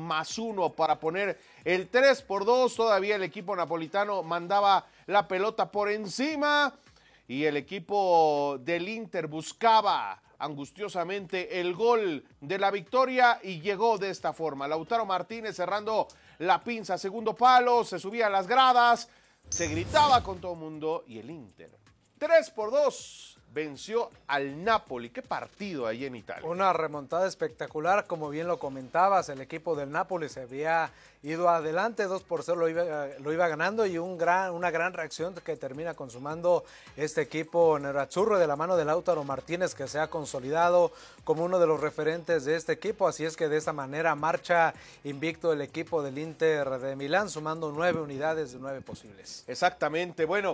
+1 para poner el 3-2. Todavía el equipo napolitano mandaba la pelota por encima y el equipo del Inter buscaba angustiosamente el gol de la victoria y llegó de esta forma. Lautaro Martínez cerrando la pinza, segundo palo, se subía a las gradas, se gritaba con todo el mundo y el Inter 3-2 venció al Napoli. Qué partido ahí en Italia. Una remontada espectacular, como bien lo comentabas, el equipo del Napoli se había ido adelante, 2-0 lo iba ganando y una gran reacción que termina consumando este equipo nerazzurro de la mano de Lautaro Martínez, que se ha consolidado como uno de los referentes de este equipo. Así es que de esta manera marcha invicto el equipo del Inter de Milán, sumando 9 unidades de 9 posibles. Exactamente. Bueno,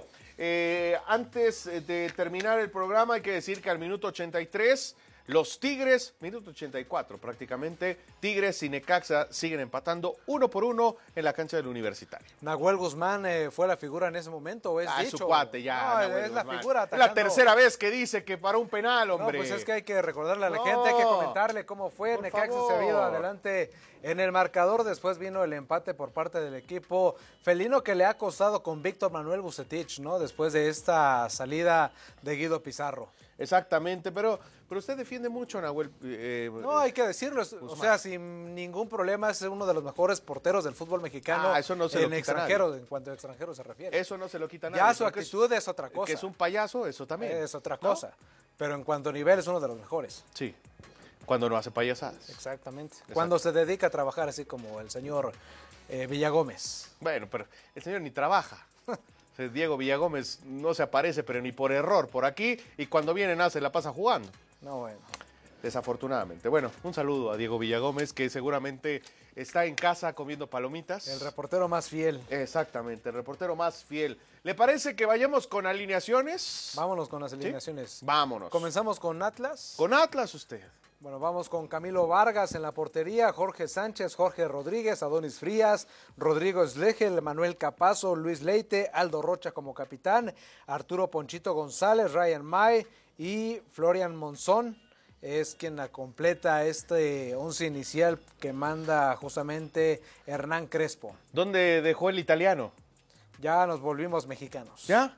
antes de terminar el programa hay que decir que al minuto 83 los Tigres, minuto 84 prácticamente, Tigres y Necaxa siguen empatando 1-1 en la cancha del Universitario. Nahuel Guzmán fue la figura en ese momento, ¿o es dicho? Es su cuate ya. No, Nahuel es la Guzmán. figura Es la atacando. tercera vez que dice que para un penal, hombre. No, pues es que hay que recordarle a la gente, hay que comentarle cómo fue. Necaxa se ha ido adelante en el marcador, después vino el empate por parte del equipo felino que le ha costado con Víctor Manuel Vucetich, ¿no? Después de esta salida de Guido Pizarro. Exactamente, pero usted defiende mucho a Nahuel. No, hay que decirlo, o sea, sin ningún problema es uno de los mejores porteros del fútbol mexicano eso no se lo quita nadie. En cuanto a extranjero se refiere. Eso no se lo quita nadie. Ya su actitud es otra cosa. Que es un payaso, eso también. Es otra cosa, pero en cuanto a nivel es uno de los mejores. Sí, cuando no hace payasadas. Exactamente. Cuando se dedica a trabajar así como el señor Villagómez. Bueno, pero el señor ni trabaja. Diego Villagómez no se aparece, pero ni por error por aquí, y cuando viene nace la pasa jugando. No, bueno. Desafortunadamente. Bueno, un saludo a Diego Villagómez, que seguramente está en casa comiendo palomitas. El reportero más fiel. Exactamente, el reportero más fiel. ¿Le parece que vayamos con alineaciones? Vámonos con las alineaciones. ¿Sí? Vámonos. Comenzamos con Atlas. Con Atlas usted. Bueno, vamos con Camilo Vargas en la portería, Jorge Sánchez, Jorge Rodríguez, Adonis Frías, Rodrigo Schlegel, Manuel Capazo, Luis Leite, Aldo Rocha como capitán, Arturo Ponchito González, Ryan May y Florian Monzón es quien la completa este once inicial que manda justamente Hernán Crespo. ¿Dónde dejó el italiano? Ya nos volvimos mexicanos. ¿Ya?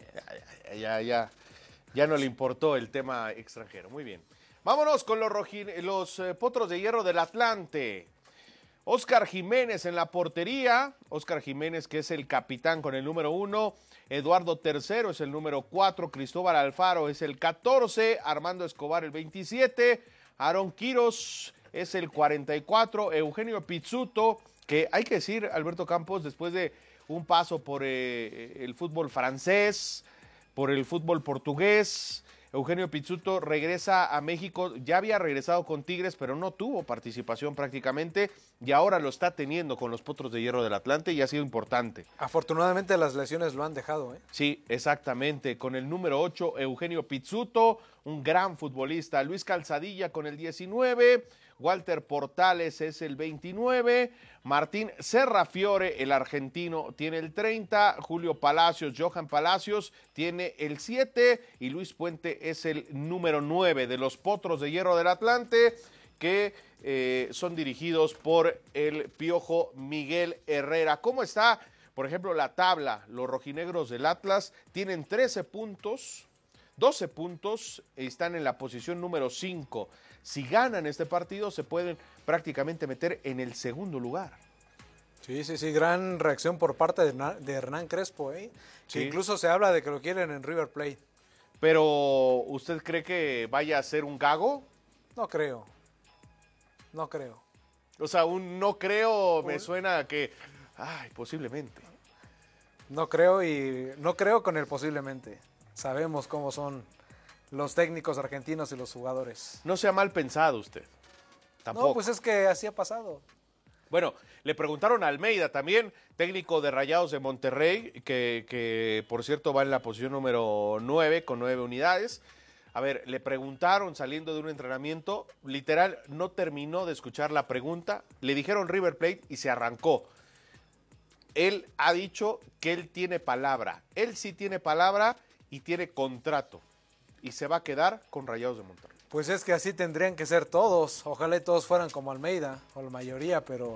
Ya no le importó el tema extranjero. Muy bien. Vámonos con los Potros de Hierro del Atlante. Óscar Jiménez en la portería. Óscar Jiménez, que es el capitán con el número 1. Eduardo III es el número 4. Cristóbal Alfaro es el 14. Armando Escobar el 27. Aarón Quiros es el 44. Eugenio Pizzuto, que hay que decir, Alberto Campos, después de un paso por el fútbol francés, por el fútbol portugués, Eugenio Pizzuto regresa a México, ya había regresado con Tigres, pero no tuvo participación prácticamente, y ahora lo está teniendo con los Potros de Hierro del Atlante y ha sido importante. Afortunadamente las lesiones lo han dejado, ¿eh? Sí, exactamente, con el número 8, Eugenio Pizzuto, un gran futbolista, Luis Calzadilla con el 19, Walter Portales es el 29, Martín Serrafiore, el argentino, tiene el 30, Julio Palacios, Johan Palacios tiene el 7 y Luis Puente es el número 9 de los Potros de Hierro del Atlante, que son dirigidos por el Piojo Miguel Herrera. ¿Cómo está, por ejemplo, la tabla? Los rojinegros del Atlas tienen 13 puntos, 12 puntos, están en la posición número 5. Si ganan este partido, se pueden prácticamente meter en el segundo lugar. Sí, gran reacción por parte de Hernán Crespo, ¿eh? Sí. Que incluso se habla de que lo quieren en River Plate. Pero, ¿usted cree que vaya a ser un gago? No creo. O sea, un no creo me suena a que, posiblemente. No creo con el posiblemente. Sabemos cómo son los técnicos argentinos y los jugadores. No sea mal pensado usted. Tampoco. No, pues es que así ha pasado. Bueno, le preguntaron a Almeida también, técnico de Rayados de Monterrey, que por cierto va en la posición número 9 con 9 unidades. A ver, le preguntaron saliendo de un entrenamiento, literal, no terminó de escuchar la pregunta, le dijeron River Plate y se arrancó. Él ha dicho que él tiene palabra, él sí tiene palabra y tiene contrato y se va a quedar con Rayados de Monterrey. Pues es que así tendrían que ser todos. Ojalá y todos fueran como Almeida, o la mayoría, pero